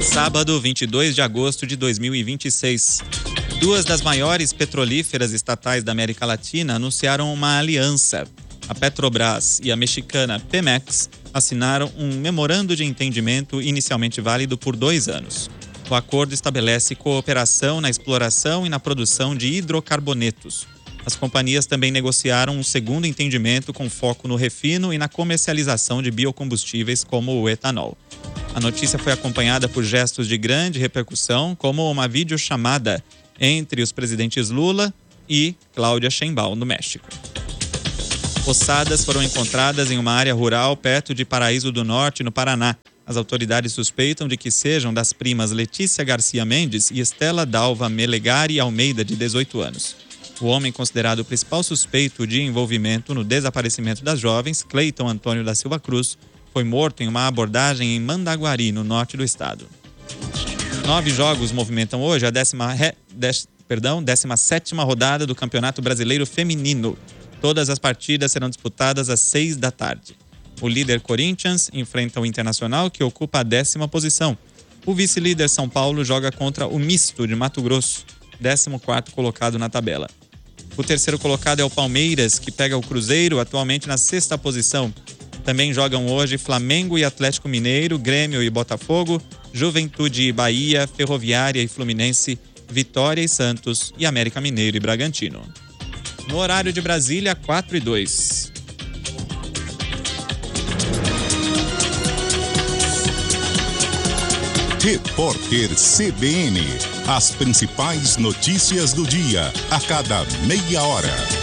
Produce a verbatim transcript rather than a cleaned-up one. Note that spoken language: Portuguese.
Sábado, vinte e dois de agosto de dois mil e vinte e seis. Duas das maiores petrolíferas estatais da América Latina anunciaram uma aliança. A Petrobras e a mexicana Pemex assinaram um memorando de entendimento inicialmente válido por dois anos. O acordo estabelece cooperação na exploração e na produção de hidrocarbonetos. As companhias também negociaram um segundo entendimento com foco no refino e na comercialização de biocombustíveis como o etanol. A notícia foi acompanhada por gestos de grande repercussão, como uma videochamada entre os presidentes Lula e Cláudia Sheinbaum, do México. Ossadas foram encontradas em uma área rural perto de Paraíso do Norte, no Paraná. As autoridades suspeitam de que sejam das primas Letícia Garcia Mendes e Estela Dalva Melegari Almeida, de dezoito anos. O homem considerado o principal suspeito de envolvimento no desaparecimento das jovens, Cleiton Antônio da Silva Cruz, foi morto em uma abordagem em Mandaguari, no norte do estado. Nove jogos movimentam hoje a décima, re, dez, perdão, décima sétima rodada do Campeonato Brasileiro Feminino. Todas as partidas serão disputadas às seis da tarde. O líder Corinthians enfrenta o Internacional, que ocupa a décima posição. O vice-líder São Paulo joga contra o Misto de Mato Grosso, décimo quarto colocado na tabela. O terceiro colocado é o Palmeiras, que pega o Cruzeiro, atualmente na sexta posição. Também jogam hoje Flamengo e Atlético Mineiro, Grêmio e Botafogo, Juventude e Bahia, Ferroviária e Fluminense, Vitória e Santos e América Mineiro e Bragantino. No horário de Brasília, quatro e dois. Repórter C B N. As principais notícias do dia, a cada meia hora.